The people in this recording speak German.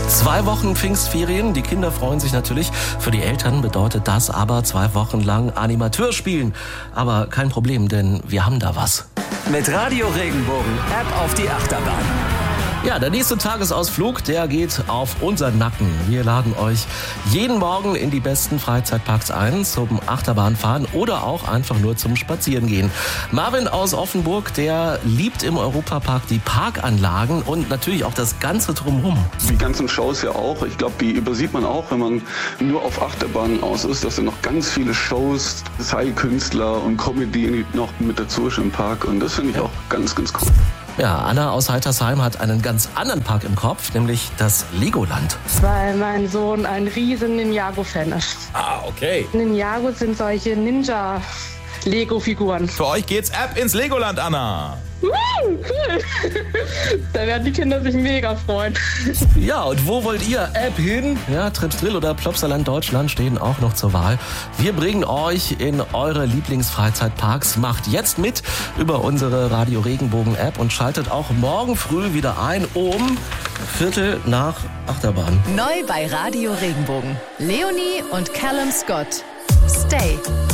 2 Wochen Pfingstferien, die Kinder freuen sich natürlich. Für die Eltern bedeutet das aber 2 Wochen lang Animateur spielen. Aber kein Problem, denn wir haben da was. Mit Radio Regenbogen ab auf die Achterbahn. Ja, der nächste Tagesausflug, der geht auf unseren Nacken. Wir laden euch jeden Morgen in die besten Freizeitparks ein, zum Achterbahnfahren oder auch einfach nur zum Spazierengehen. Marvin aus Offenburg, der liebt im Europapark die Parkanlagen und natürlich auch das Ganze drumherum. Die ganzen Shows ja auch. Ich glaube, die übersieht man auch, wenn man nur auf Achterbahnen aus ist, dass da noch ganz viele Shows, Seilkünstler und Comedy noch mit dazu ist im Park. Und das finde ich auch ganz, ganz cool. Ja, Anna aus Heitersheim hat einen ganz anderen Park im Kopf, nämlich das Legoland. Weil mein Sohn ein riesen Ninjago-Fan ist. Ah, okay. Ninjago sind solche Ninja-Lego-Figuren. Für euch geht's ab ins Legoland, Anna. Cool. Da werden die Kinder sich mega freuen. Ja, und wo wollt ihr App hin? Ja, Trips Drill oder Plopsaland Deutschland stehen auch noch zur Wahl. Wir bringen euch in eure Lieblingsfreizeitparks. Macht jetzt mit über unsere Radio Regenbogen App und schaltet auch morgen früh wieder ein um 7:45 Achterbahn. Neu bei Radio Regenbogen. Leonie und Callum Scott. Stay.